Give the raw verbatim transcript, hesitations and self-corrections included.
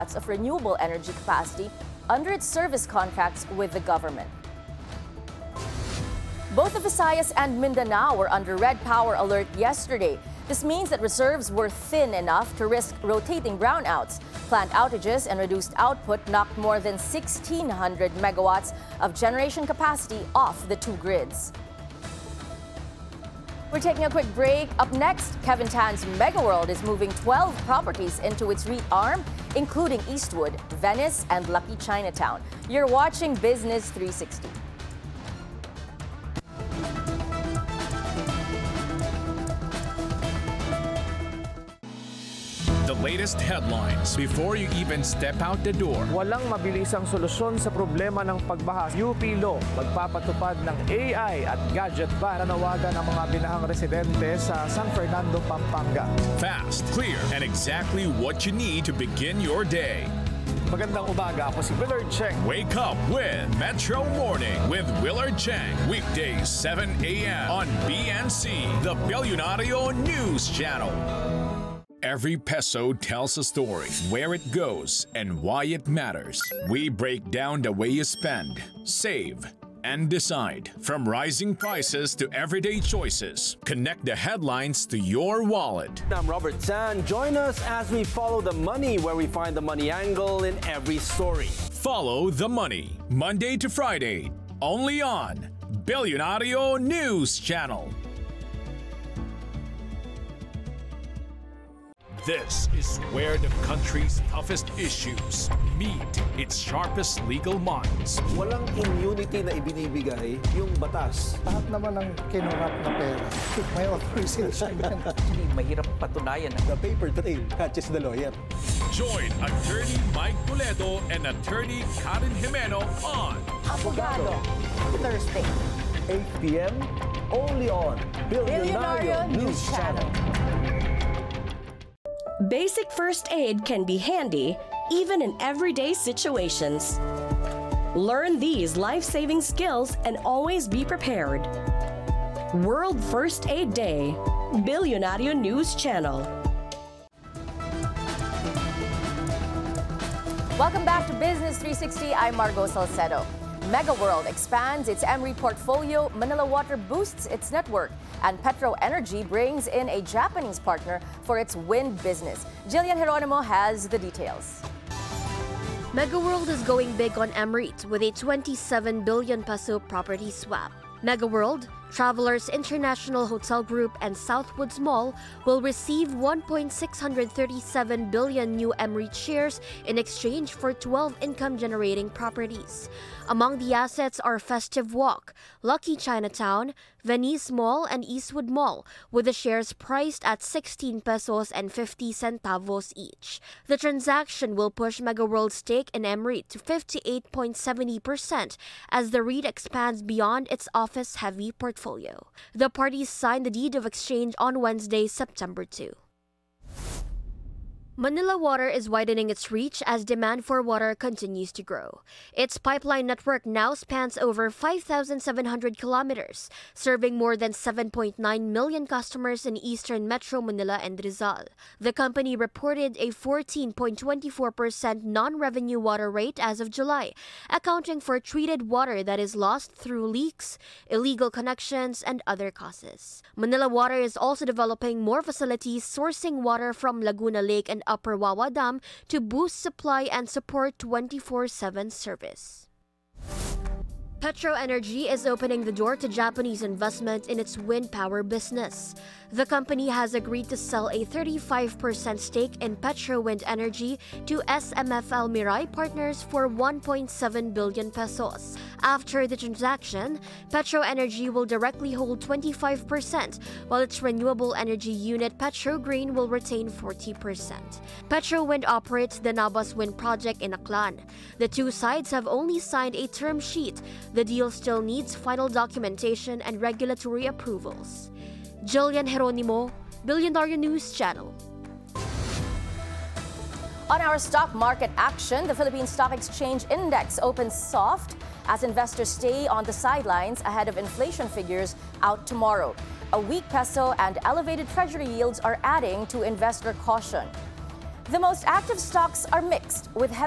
of renewable energy capacity under its service contracts with the government. Both the Visayas and Mindanao were under red power alert yesterday. This means that reserves were thin enough to risk rotating brownouts. Plant outages and reduced output knocked more than sixteen hundred megawatts of generation capacity off the two grids. We're taking a quick break. Up next, Kevin Tan's Megaworld is moving twelve properties into its REIT arm, including Eastwood, Venice, and Lucky Chinatown. You're watching Business three sixty. The latest headlines before you even step out the door. Walang mabilisang solusyon sa problema ng pagbaha. U P Law magpapatupad ng A I at gadget ban. Nanawagan ang mga binahang residente sa San Fernando, Pampanga. Fast, clear, and exactly what you need to begin your day. Magandang umaga, ako si Willard Cheng. Wake up with Metro Morning with Willard Cheng. Weekdays seven a m on B N C, the Billionario News Channel. Every peso tells a story, where it goes, and why it matters. We break down the way you spend, save, and decide. From rising prices to everyday choices, connect the headlines to your wallet. I'm Robert San. Join us as we follow the money, where we find the money angle in every story. Follow the money, Monday to Friday, only on Billionario News Channel. This is where the country's toughest issues meet its sharpest legal minds. Walang immunity na ibinibigay yung batas. Lahat naman ng kinurap na pera, may authorization yan. Mahirap patunayan. The paper trail catches the lawyer. Join Attorney Mike Toledo and Attorney Karen Jimeno on Abogado, Thursday, eight p m only on Billionario News Channel. Basic first aid can be handy, even in everyday situations. Learn these life-saving skills and always be prepared. World First Aid Day, Billionario News Channel. Welcome back to Business three sixty. I'm Margo Salcedo. Megaworld expands its M R E portfolio, Manila Water boosts its network, and Petro Energy brings in a Japanese partner for its wind business. Jillian Geronimo has the details. Megaworld is going big on M R E I T with a twenty-seven billion peso property swap. Megaworld, Travelers International Hotel Group, and Southwoods Mall will receive one point six three seven billion new M R E I T shares in exchange for twelve income-generating properties. Among the assets are Festive Walk, Lucky Chinatown, Venice Mall, and Eastwood Mall, with the shares priced at sixteen pesos and fifty centavos each. The transaction will push Megaworld's stake in M R E I T to fifty-eight point seven zero percent as the REIT expands beyond its office-heavy portfolio. The parties signed the deed of exchange on Wednesday, September second. Manila Water is widening its reach as demand for water continues to grow. Its pipeline network now spans over five thousand seven hundred kilometers, serving more than seven point nine million customers in eastern Metro Manila and Rizal. The company reported a fourteen point two four percent non-revenue water rate as of July, accounting for treated water that is lost through leaks, illegal connections, and other causes. Manila Water is also developing more facilities sourcing water from Laguna Lake and Upper Wawa Dam to boost supply and support twenty-four seven service. Petro Energy is opening the door to Japanese investment in its wind power business. The company has agreed to sell a thirty-five percent stake in Petro Wind Energy to S M F L Mirai Partners for one point seven billion pesos. After the transaction, Petro Energy will directly hold twenty-five percent, while its renewable energy unit Petro Green will retain forty percent. Petro Wind operates the Nabas Wind Project in Aklan. The two sides have only signed a term sheet. The deal still needs final documentation and regulatory approvals. Jillian Geronimo, Billionario News Channel. On our stock market action, the Philippine Stock Exchange Index opens soft as investors stay on the sidelines ahead of inflation figures out tomorrow. A weak peso and elevated treasury yields are adding to investor caution. The most active stocks are mixed, with heavy